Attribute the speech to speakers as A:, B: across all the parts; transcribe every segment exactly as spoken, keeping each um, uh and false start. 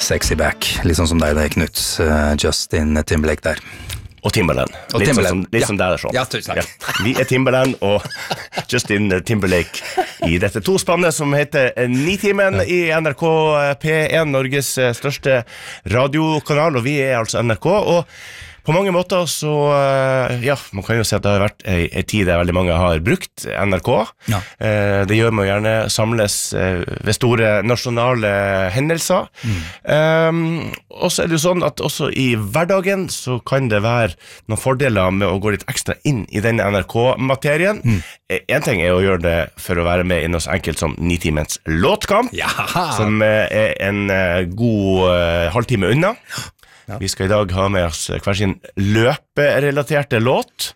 A: Sexy back, litt sånn som deg det, Knut. Uh, Justin Timberlake der.
B: Og Timberland.
A: Og
B: litt
A: Timberland.
B: Sånn, litt
A: ja.
B: som det er sånn.
A: Ja, tusen takk.
B: Ja. Vi er Timberland og Justin Timberlake i dette tospannet som heter Nitimen i N R K P en, Norges største radiokanal, og vi er altså N R K, og på mange måter så, ja, man kan jo si at det har vært en tid der veldig mange har brukt N R K.
A: Ja.
B: Det gjør man gjerne samles ved store nasjonale hendelser. Mm. Um, og så er det jo sånn at også i hverdagen så kan det være noen fordeler med å gå litt ekstra inn i denne N R K-materien. Mm. En ting er å gjøre det for å være med i noe så enkelt som Nitimens låtkamp, ja. Som er en god uh, halvtime unna. Ja. Vi skal i dag ha med oss hver sin løperelaterte låt.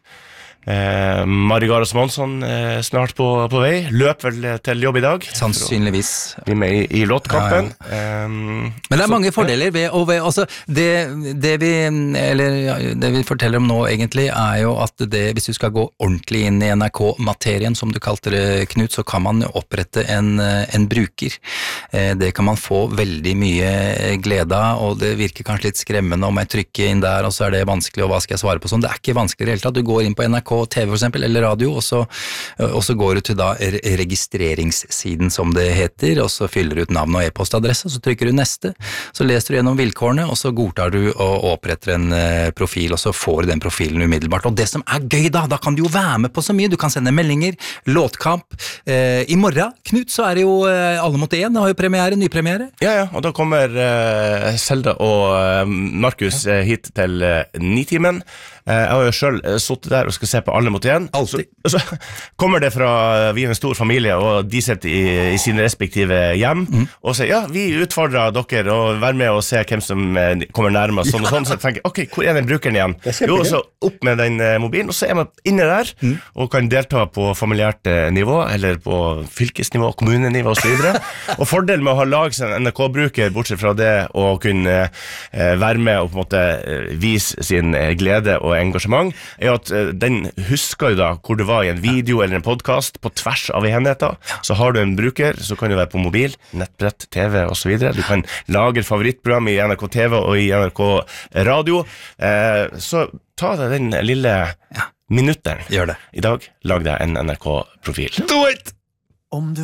B: Eh, Marigara Smånsson eh, snart på, på vei. Løp vel til jobb i dag.
A: Sannsynligvis.
B: Vi er med i, i låtkampen. Ja, ja.
A: Um, Men det er så, mange fordeler ved, og ved altså, det, det, vi, eller, ja, det vi forteller om nå egentlig er jo at det, hvis du skal gå ordentlig inn i N R K-materien, som du kalte det, Knut, så kan man opprette en, en bruker. Eh, det kan man få veldig mye glede av, og det virker kanskje litt skremmende om jeg trykker inn der, og så er det vanskelig, og hva skal jeg svare på sånn? Det er ikke vanskelig i hele tatt. Du går inn på N R K T V for eksempel, eller radio, og så, og så går du til da registreringssiden som det heter, og så fyller du ut navn og e-postadresse, så trykker du neste, så leser du gjennom vilkårene, og så godtar du og oppretter en profil, og så får du den profilen umiddelbart. Og det som er gøy da, da kan du jo være med på så mye, du kan sende meldinger, låtkamp. Eh, I morgen, Knut, så er det jo eh, Alle mot én, det har jo premiere, nypremiere.
B: Ja, ja, og da kommer uh, Selda og uh, Markus uh, hit til uh, Nitimen. Uh, jeg har jo selv uh, suttet der og skal se på Alle mot én. Så, så kommer det fra, vi er en stor familie, og de sitter i, i sine respektive hjem, mm. og sier, ja, vi utfordrer dere å være med og se hvem som uh, kommer nærmest, sånn og sånn, så jeg tenker, ok, hvor er den brukeren igjen? Jo, så opp med den uh, mobilen, og så er man inne der, mm. og kan delta på familiært uh, nivå, eller på fylkesnivå, kommunenivå og så videre. Og fordelen med å ha lag som en N R K-bruker, bortsett fra det å kunne uh, være med og på en måte uh, vise sin uh, glede og engasjement, er at uh, den husker jo da hvor du var i en video eller en podcast på tvers av enheter. Så har du en bruker, så kan du være på mobil, nettbrett, T V og så videre. Du kan lage favorittprogram i N R K T V og i N R K Radio. Uh, så ta deg den lille ja. minutten.
A: Gjør det.
B: I dag lag deg en N R K-profil.
A: Do it!
C: Om du